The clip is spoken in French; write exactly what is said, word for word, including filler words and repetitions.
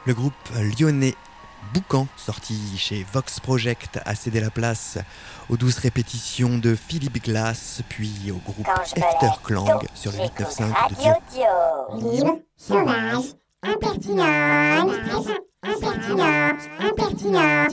Le groupe lyonnais Boucan, sorti chez Vox Project, a cédé la place aux douces répétitions de Philippe Glass, puis au groupe Efterklang sur le huit neuf cinq de Dieu. Libre, sauvage, impertinent, impertinent, impertinent.